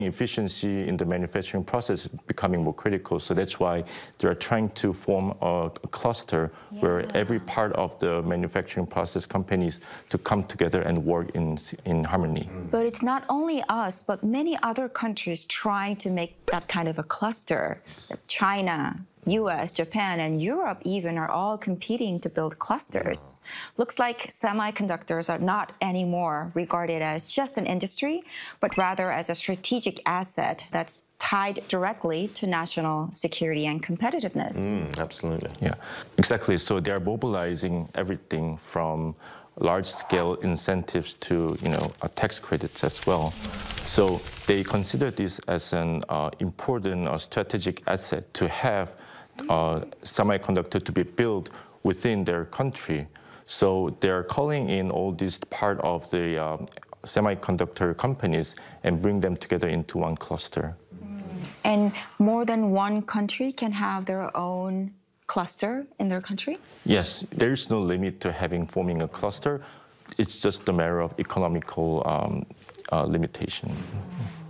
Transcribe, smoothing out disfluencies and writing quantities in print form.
Efficiency in the manufacturing process is becoming more critical. So that's why they're trying to form a cluster where every part of the manufacturing process companies to come together and work in harmony. But it's not only us, but many other countries trying to make that kind of a cluster. China, US, Japan, and Europe even are all competing to build clusters. Looks like semiconductors are not anymore regarded as just an industry, but rather as a strategic asset that's tied directly to national security and competitiveness. Absolutely. Yeah, exactly. So they're mobilizing everything from large-scale incentives to, tax credits as well. So they consider this as an important strategic asset to have semiconductor to be built within their country. So they're calling in all these part of the semiconductor companies and bring them together into one cluster. And more than one country can have their own cluster in their country? Yes, there's no limit to forming a cluster. It's just a matter of economical limitation.